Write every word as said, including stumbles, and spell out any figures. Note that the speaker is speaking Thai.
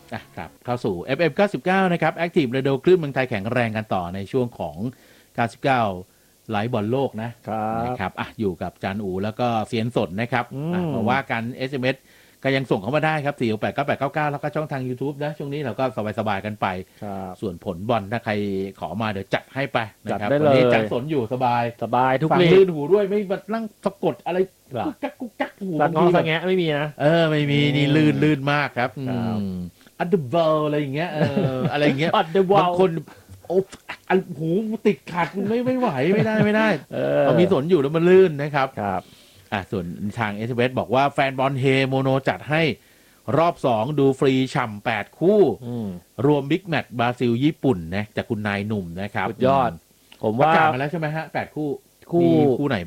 นะครับเข้าสู่ เอฟ เอ็ม เก้าสิบเก้า นะครับ Active Radio คลื่นเมืองไทยแข็งแรงกันต่อในช่วงของ เก้าสิบเก้า ไลฟ์บอลโลกนะครับนะครับอ่ะอยู่กับจานอูแล้วก็เสียนสดนะครับอ่ะมาว่ากัน เอส เอ็ม เอส ก็ยังส่งเข้ามาได้ครับ สี่ หก แปด เก้า แปด เก้า เก้า แล้วก็ช่องทาง YouTube นะช่วงนี้เราก็สบายๆกันไปส่วนผลบอลถ้าใครขอมาเดี๋ยวจัดให้ไปนะครับวันนี้จัดสนอยู่สบายสบายทุกฟังลีกลื่นหูด้วยไม่มานั่งสะกดอะไรกุ๊กกักกุ๊กกักหูตัดงอสังแงะไม่มีนะเออไม่มีนี่ลื่นลื่นมากครับอันเดอร์เวลอะไรอย่างเงี้ยเอออะไรอย่างเงี้ยบางคนโอ้อันหูติดขัดไม่ไม่ไหวไม่ได้ไม่ได้เอามีสนอยู่แล้วมันลื่นนะครับครับอ่ะส่วนทาง เอส เอ็ม เอส บอกว่าแฟนบอลเฮโมโนจัดให้รอบสองดูฟรีฉ่ำแปดคู่รวมบิ๊กแมตช์บราซิลญี่ปุ่นนะจากคุณนายหนุ่มนะครับสุดยอดผมว่าประกาศมาแล้วใช่ไหมฮะแปดคู่คู่คู่ไหน